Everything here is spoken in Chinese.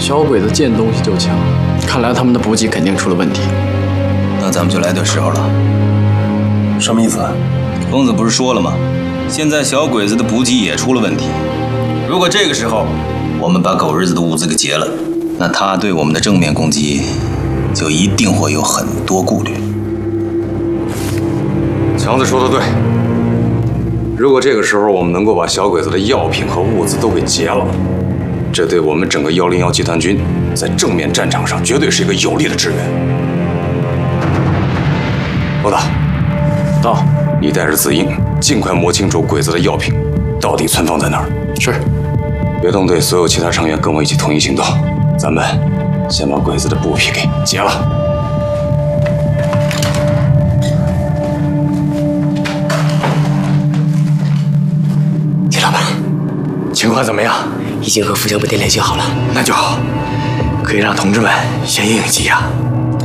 小鬼子见东西就抢，看来他们的补给肯定出了问题。 那咱们就来对时候了。 什么意思？ 疯子不是说了吗？现在小鬼子的补给也出了问题。如果这个时候我们把狗日子的物资给劫了，那他对我们的正面攻击就一定会有很多顾虑。 强子说的对，如果这个时候我们能够把小鬼子的药品和物资都给劫了，这对我们整个101集团军在正面战场上绝对是一个有力的支援。老大， 到， 你带着子英尽快摸清楚鬼子的药品到底存放在哪儿。 是。 别动队所有其他成员跟我一起统一行动，咱们先把鬼子的布匹给劫了。 铁老板， 情况怎么样？ 已经和福江部队联系好了， 那就好，可以让同志们先应应急呀。